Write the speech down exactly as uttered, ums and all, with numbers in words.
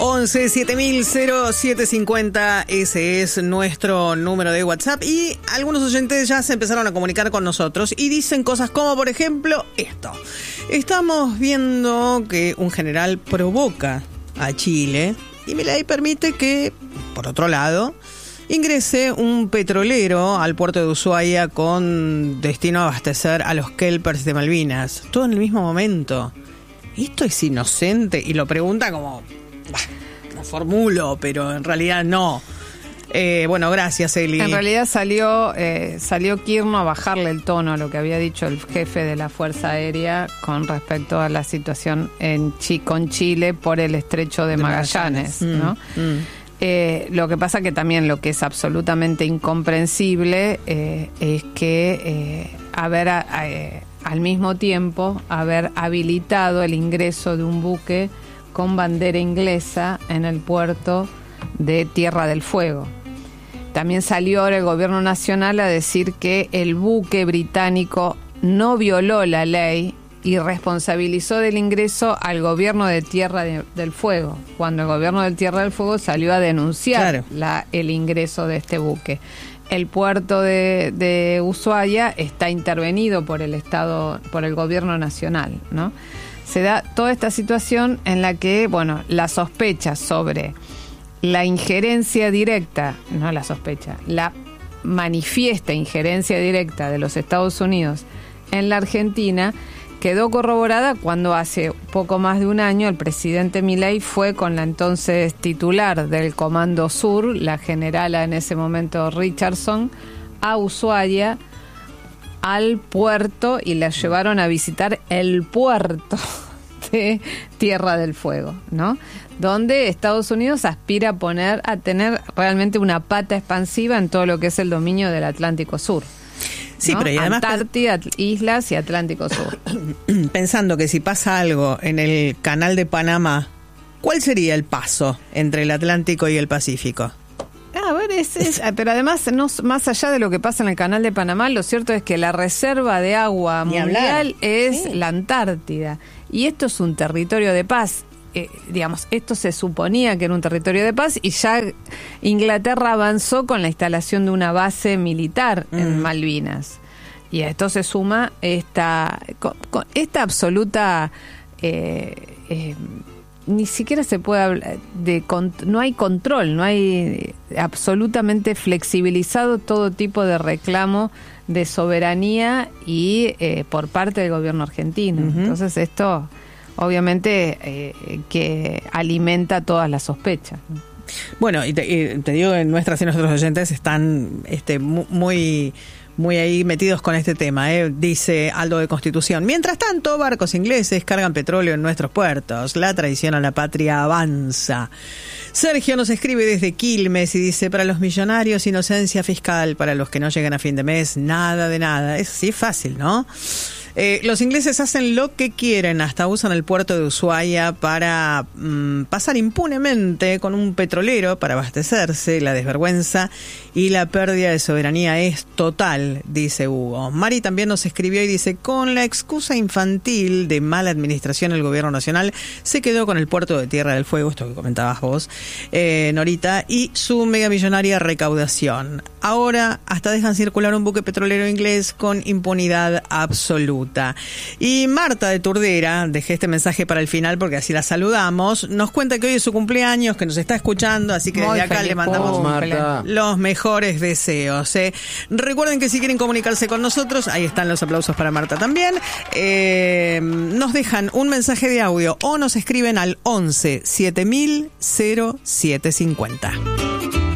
once siete mil cero siete cincuenta, ese es nuestro número de WhatsApp, y algunos oyentes ya se empezaron a comunicar con nosotros y dicen cosas como, por ejemplo, esto. Estamos viendo que un general provoca a Chile y Milei permite que, por otro lado, ingrese un petrolero al puerto de Ushuaia con destino a abastecer a los kelpers de Malvinas. Todo en el mismo momento. Esto es inocente, y lo pregunta como... Bah, lo formulo, pero en realidad no. Eh, bueno, gracias, Eli. En realidad salió eh, salió Kirno a bajarle el tono a lo que había dicho el jefe de la Fuerza Aérea con respecto a la situación en Chi- con Chile por el estrecho de, de Magallanes, Magallanes, ¿no? Mm, mm. Eh, lo que pasa que también lo que es absolutamente incomprensible eh, es que eh, haber a, a, eh, al mismo tiempo haber habilitado el ingreso de un buque con bandera inglesa en el puerto de Tierra del Fuego. También salió ahora el gobierno nacional a decir que el buque británico no violó la ley y responsabilizó del ingreso al gobierno de Tierra de, del Fuego, cuando el gobierno de Tierra del Fuego salió a denunciar claro. la, el ingreso de este buque. El puerto de, de Ushuaia está intervenido por el Estado, por el gobierno nacional, ¿no? Se da toda esta situación en la que, bueno, la sospecha sobre la injerencia directa, no la sospecha, la manifiesta injerencia directa de los Estados Unidos en la Argentina quedó corroborada cuando hace poco más de un año el presidente Milei fue con la entonces titular del Comando Sur, la generala en ese momento Richardson, a Ushuaia, al puerto, y la llevaron a visitar el puerto de Tierra del Fuego, ¿no? Donde Estados Unidos aspira a poner, a tener realmente una pata expansiva en todo lo que es el dominio del Atlántico Sur. Sí, ¿no? Pero y además Antártida, islas y Atlántico Sur. Pensando que si pasa algo en el Canal de Panamá, ¿cuál sería el paso entre el Atlántico y el Pacífico? A ver, es, es, pero además, no, más allá de lo que pasa en el Canal de Panamá, lo cierto es que la reserva de agua Ni mundial hablar. es Sí. la Antártida. Y esto es un territorio de paz. Eh, digamos, esto se suponía que era un territorio de paz, y ya Inglaterra avanzó con la instalación de una base militar mm. en Malvinas. Y a esto se suma esta, con, con esta absoluta... Eh, eh, ni siquiera se puede hablar de... No hay control, no hay absolutamente flexibilizado todo tipo de reclamo de soberanía y eh, por parte del gobierno argentino. Uh-huh. Entonces esto... obviamente eh, que alimenta todas las sospechas. Bueno, y te, y te digo que nuestras y nuestros oyentes están este, muy... muy ahí metidos con este tema, ¿eh? Dice Aldo de Constitución. Mientras tanto, barcos ingleses cargan petróleo en nuestros puertos. La traición a la patria avanza. Sergio nos escribe desde Quilmes y dice: para los millonarios, inocencia fiscal. Para los que no llegan a fin de mes, nada de nada. Es así fácil, ¿no? Eh, los ingleses hacen lo que quieren, hasta usan el puerto de Ushuaia para mmm, pasar impunemente con un petrolero para abastecerse. La desvergüenza y la pérdida de soberanía es total, dice Hugo. Mari también nos escribió y dice: con la excusa infantil de mala administración, el gobierno nacional se quedó con el puerto de Tierra del Fuego, esto que comentabas vos, eh, Norita, y su megamillonaria recaudación. Ahora hasta dejan circular un buque petrolero inglés con impunidad absoluta. Y Marta de Turdera, dejé este mensaje para el final porque así la saludamos, nos cuenta que hoy es su cumpleaños, que nos está escuchando, así que Muy desde acá le mandamos Marta. los mejores deseos. ¿eh? Recuerden que si quieren comunicarse con nosotros, ahí están los aplausos para Marta también, eh, nos dejan un mensaje de audio o nos escriben al once siete mil cero siete cincuenta.